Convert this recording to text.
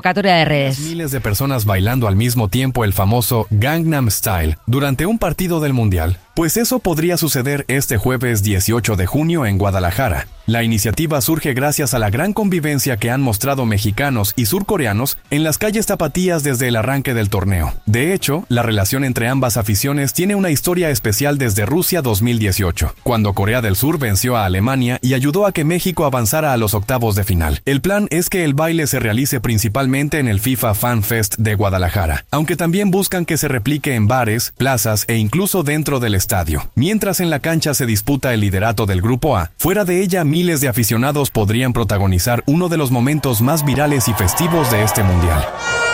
Convocatoria de redes. Miles de personas bailando al mismo tiempo el famoso Gangnam Style durante un partido del Mundial. Pues eso podría suceder este jueves 18 de junio en Guadalajara. La iniciativa surge gracias a la gran convivencia que han mostrado mexicanos y surcoreanos en las calles tapatías desde el arranque del torneo. De hecho, la relación entre ambas aficiones tiene una historia especial desde Rusia 2018, cuando Corea del Sur venció a Alemania y ayudó a que México avanzara a los octavos de final. El plan es que el baile se realice principalmente en el FIFA Fan Fest de Guadalajara, aunque también buscan que se replique en bares, plazas e incluso dentro del estadio. Mientras en la cancha se disputa el liderato del Grupo A, fuera de ella miles de aficionados podrían protagonizar uno de los momentos más virales y festivos de este mundial.